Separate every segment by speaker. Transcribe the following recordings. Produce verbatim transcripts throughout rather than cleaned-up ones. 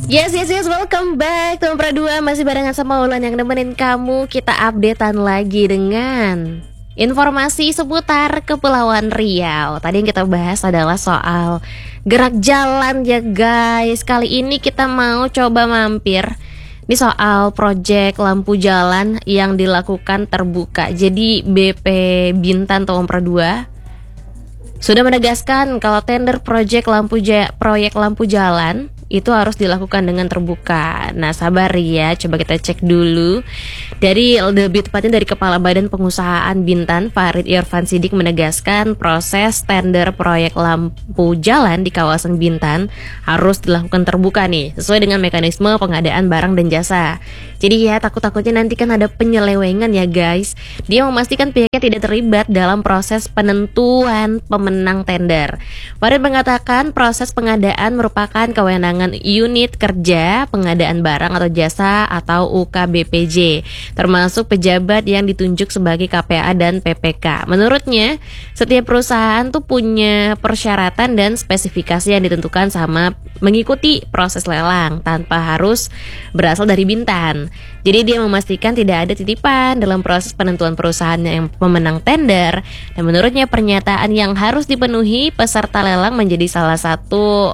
Speaker 1: Yes, yes, yes, welcome back Teman Pradua, masih barengan sama Ulan yang nemenin kamu. Kita updatean lagi dengan informasi seputar Kepulauan Riau. Tadi yang kita bahas adalah soal gerak jalan ya guys. Kali ini kita mau coba mampir ini soal proyek lampu jalan yang dilakukan terbuka. Jadi B P Bintan Teman Pradua sudah menegaskan kalau tender proyek lampu ja- proyek lampu jalan itu harus dilakukan dengan terbuka. Nah sabar ya, coba kita cek dulu. Dari lebih tepatnya dari Kepala Badan Pengusahaan Bintan, Farid Irfan Sidik, menegaskan proses tender proyek lampu jalan di kawasan Bintan harus dilakukan terbuka nih, sesuai dengan mekanisme pengadaan barang dan jasa. Jadi ya takut-takutnya nanti kan ada penyelewengan ya guys. Dia memastikan pihaknya tidak terlibat dalam proses penentuan pemenang tender. Farid mengatakan proses pengadaan merupakan kewenangan unit kerja pengadaan barang atau jasa atau U K B P J, termasuk pejabat yang ditunjuk sebagai K P A dan P P K. Menurutnya, setiap perusahaan tuh punya persyaratan dan spesifikasi yang ditentukan sama mengikuti proses lelang tanpa harus berasal dari Bintan. Jadi dia memastikan tidak ada titipan dalam proses penentuan perusahaan yang pemenang tender, dan menurutnya pernyataan yang harus dipenuhi peserta lelang menjadi salah satu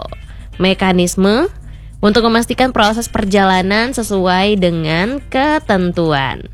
Speaker 1: mekanisme untuk memastikan proses perjalanan sesuai dengan ketentuan.